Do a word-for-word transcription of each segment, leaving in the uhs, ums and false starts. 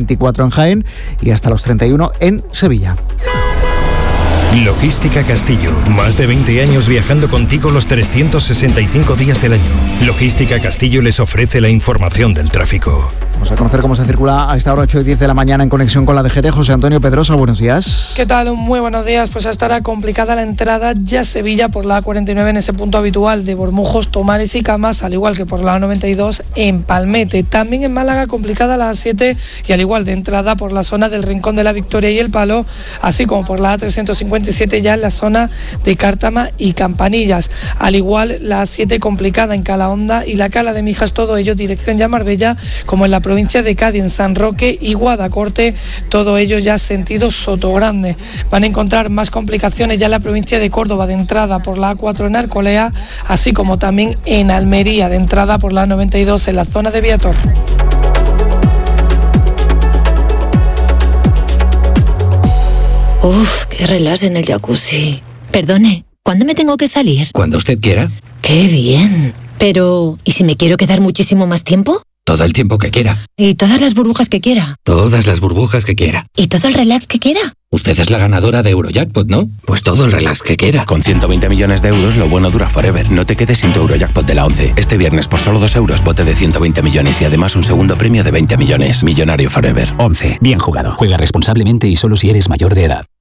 veinticuatro en Jaén y hasta los treinta y uno en Sevilla. Logística Castillo. Más de veinte años viajando contigo los trescientos sesenta y cinco días del año. Logística Castillo les ofrece la información del tráfico. Vamos a conocer cómo se circula a esta hora ocho y diez de la mañana en conexión con la D G T. José Antonio Pedrosa, buenos días. ¿Qué tal? Muy buenos días. Pues hasta ahora complicada la entrada ya a Sevilla por la A cuarenta y nueve en ese punto habitual de Bormujos, Tomares y Camas, al igual que por la A noventa y dos en Palmete. También en Málaga complicada la A siete y al igual de entrada por la zona del Rincón de la Victoria y El Palo, así como por la A trescientos cincuenta y siete ya en la zona de Cártama y Campanillas. Al igual la A siete complicada en Calahonda y la Cala de Mijas, todo ello dirección ya Marbella, como en la provincia de Cádiz, en San Roque y Guadacorte, todo ello ya sentido Sotogrande. Van a encontrar más complicaciones ya en la provincia de Córdoba de entrada por la A cuatro en Arcolea, así como también en Almería de entrada por la A noventa y dos en la zona de Viator. Uf, qué relax en el jacuzzi. Perdone, ¿cuándo me tengo que salir? Cuando usted quiera. ¡Qué bien! Pero, ¿y si me quiero quedar muchísimo más tiempo? Todo el tiempo que quiera. ¿Y todas las burbujas que quiera? Todas las burbujas que quiera. ¿Y todo el relax que quiera? Usted es la ganadora de Eurojackpot, ¿no? Pues todo el relax que quiera. Con ciento veinte millones de euros, lo bueno dura forever. No te quedes sin tu Eurojackpot de la once. Este viernes, por solo dos euros, bote de ciento veinte millones y además un segundo premio de veinte millones. Millonario forever. once. Bien jugado. Juega responsablemente y solo si eres mayor de edad.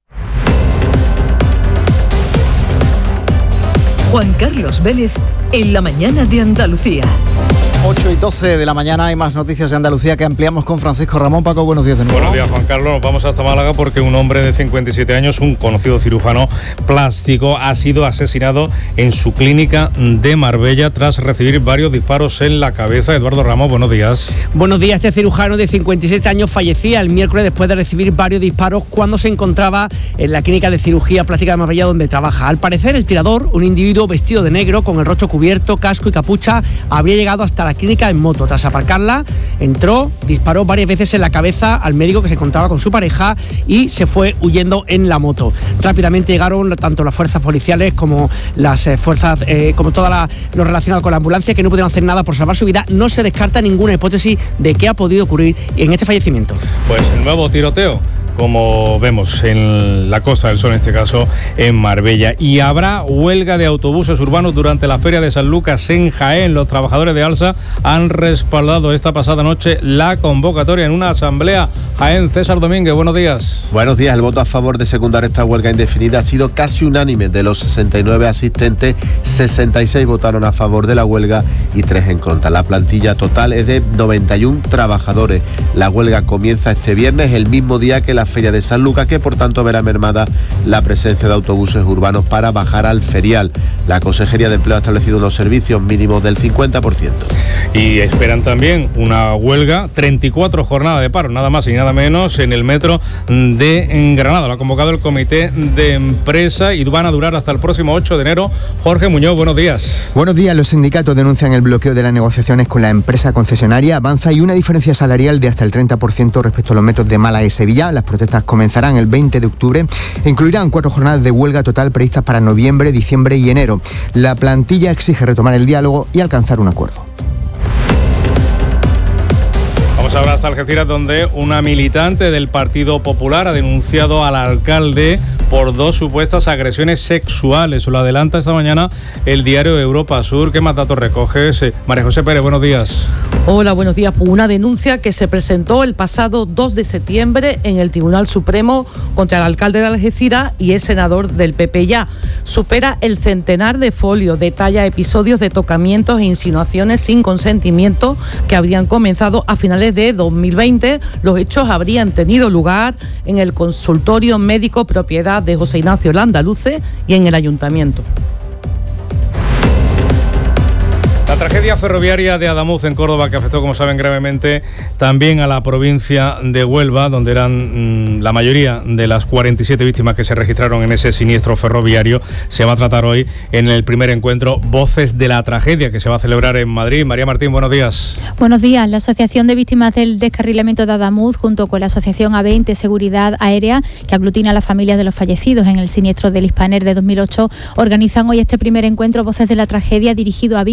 Juan Carlos Vélez, en la mañana de Andalucía. ocho y doce de la mañana hay más noticias de Andalucía que ampliamos con Francisco Ramón. Paco, buenos días de nuevo. Buenos días, Juan Carlos. Nos vamos hasta Málaga porque un hombre de cincuenta y siete años, un conocido cirujano plástico, ha sido asesinado en su clínica de Marbella tras recibir varios disparos en la cabeza. Eduardo Ramos, buenos días. Buenos días. Este cirujano de cincuenta y siete años fallecía el miércoles después de recibir varios disparos cuando se encontraba en la clínica de cirugía plástica de Marbella donde trabaja. Al parecer, el tirador, un individuo vestido de negro con el rostro cubierto, casco y capucha, habría llegado hasta la clínica en moto. Tras aparcarla, entró, disparó varias veces en la cabeza al médico que se encontraba con su pareja y se fue huyendo en la moto. Rápidamente llegaron tanto las fuerzas policiales como las eh, fuerzas, eh, como todo lo relacionado con la ambulancia, que no pudieron hacer nada por salvar su vida. No se descarta ninguna hipótesis de qué ha podido ocurrir en este fallecimiento. Pues el nuevo tiroteo, como vemos en la Costa del Sol, en este caso en Marbella. Y habrá huelga de autobuses urbanos durante la Feria de San Lucas en Jaén. Los trabajadores de Alsa han respaldado esta pasada noche la convocatoria en una asamblea. Jaén, César Domínguez, buenos días. Buenos días. El voto a favor de secundar esta huelga indefinida ha sido casi unánime. De los sesenta y nueve asistentes, sesenta y seis votaron a favor de la huelga y tres en contra. La plantilla total es de noventa y uno trabajadores. La huelga comienza este viernes, el mismo día que la Feria de San Lucas, que por tanto verá mermada la presencia de autobuses urbanos para bajar al ferial. La Consejería de Empleo ha establecido unos servicios mínimos del cincuenta por ciento. Y esperan también una huelga, treinta y cuatro jornadas de paro, nada más y nada menos, en el metro de Granada. Lo ha convocado el comité de empresa y van a durar hasta el próximo ocho de enero. Jorge Muñoz, buenos días. Buenos días. Los sindicatos denuncian el bloqueo de las negociaciones con la empresa concesionaria Avanza y una diferencia salarial de hasta el treinta por ciento respecto a los metros de Málaga y Sevilla. Las protestas comenzarán el veinte de octubre e incluirán cuatro jornadas de huelga total previstas para noviembre, diciembre y enero. La plantilla exige retomar el diálogo y alcanzar un acuerdo. Vamos ahora hasta Algeciras, donde una militante del Partido Popular ha denunciado al alcalde por dos supuestas agresiones sexuales. Lo adelanta esta mañana el diario Europa Sur. ¿Qué más datos recoges? María José Pérez, buenos días. Hola, buenos días. Pues una denuncia que se presentó el pasado dos de septiembre en el Tribunal Supremo contra el alcalde de Algeciras y el senador del P P ya. Supera el centenar de folios, detalla episodios de tocamientos e insinuaciones sin consentimiento que habrían comenzado a finales de dos mil veinte. Los hechos habrían tenido lugar en el consultorio médico propiedad de José Ignacio Landaluce y en el ayuntamiento. La tragedia ferroviaria de Adamuz en Córdoba, que afectó, como saben, gravemente también a la provincia de Huelva, donde eran mmm, la mayoría de las cuarenta y siete víctimas que se registraron en ese siniestro ferroviario, se va a tratar hoy en el primer encuentro Voces de la Tragedia, que se va a celebrar en Madrid. María Martín, buenos días. Buenos días. La Asociación de Víctimas del Descarrilamiento de Adamuz, junto con la Asociación A veinte Seguridad Aérea, que aglutina a las familias de los fallecidos en el siniestro del Hispaner de dos mil ocho, organizan hoy este primer encuentro Voces de la Tragedia, dirigido a víctimas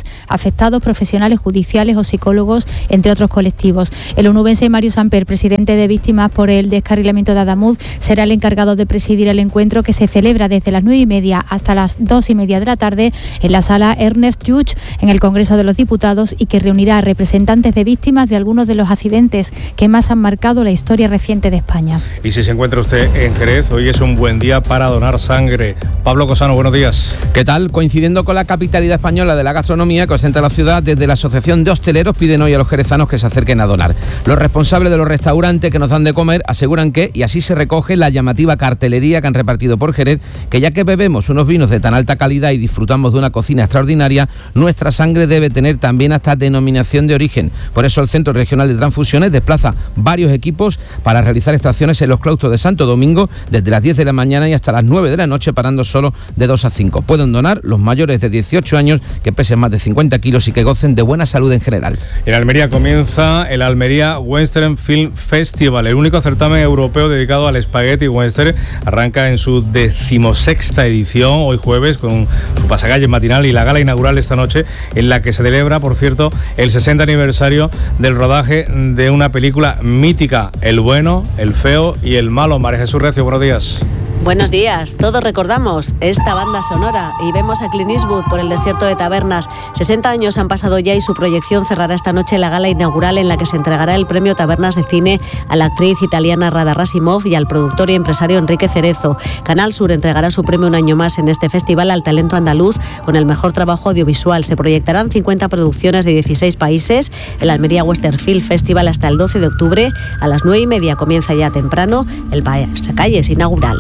afectados, profesionales judiciales o psicólogos, entre otros colectivos. El onubense Mario Samper, presidente de Víctimas por el Descarrilamiento de Adamuz, será el encargado de presidir el encuentro, que se celebra desde las nueve y media hasta las dos y media de la tarde en la sala Ernest Lluch, en el Congreso de los Diputados, y que reunirá a representantes de víctimas de algunos de los accidentes que más han marcado la historia reciente de España. Y si se encuentra usted en Jerez, hoy es un buen día para donar sangre. Pablo Cosano, buenos días. ¿Qué tal? Coincidiendo con la capitalidad española de la gastronomía que ostenta la ciudad, desde la Asociación de Hosteleros piden hoy a los jerezanos que se acerquen a donar. Los responsables de los restaurantes que nos dan de comer aseguran que, y así se recoge la llamativa cartelería que han repartido por Jerez, que ya que bebemos unos vinos de tan alta calidad y disfrutamos de una cocina extraordinaria, nuestra sangre debe tener también hasta denominación de origen. Por eso el Centro Regional de Transfusiones desplaza varios equipos para realizar estaciones en los claustros de Santo Domingo desde las diez de la mañana y hasta las nueve de la noche, parando solo de dos a cinco. Pueden donar los mayores de dieciocho años que pesen más de cincuenta kilos y que gocen de buena salud en general. En Almería comienza el Almería Western Film Festival, el único certamen europeo dedicado al Spaghetti Western. Arranca en su decimosexta edición, hoy jueves, con su pasacalle matinal y la gala inaugural esta noche, en la que se celebra, por cierto, el sesenta aniversario del rodaje de una película mítica, El bueno, el feo y el malo. María Jesús Recio, buenos días. Buenos días. Todos recordamos esta banda sonora y vemos a Clint Eastwood por el desierto de Tabernas. sesenta años han pasado ya y su proyección cerrará esta noche la gala inaugural, en la que se entregará el premio Tabernas de Cine a la actriz italiana Rada Rasimov y al productor y empresario Enrique Cerezo. Canal Sur entregará su premio un año más en este festival al talento andaluz con el mejor trabajo audiovisual. Se proyectarán cincuenta producciones de dieciséis países. El Almería Western Film Festival hasta el doce de octubre. A las nueve y media comienza ya temprano el pasacalles inaugural.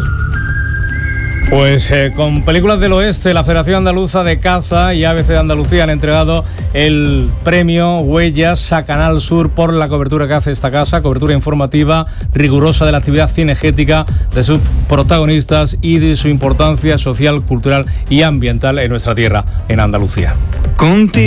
Pues eh, con Películas del Oeste, la Federación Andaluza de Caza y A B C de Andalucía han entregado el premio Huellas a Canal Sur por la cobertura que hace esta casa, cobertura informativa rigurosa de la actividad cinegética, de sus protagonistas y de su importancia social, cultural y ambiental en nuestra tierra, en Andalucía. Contigo.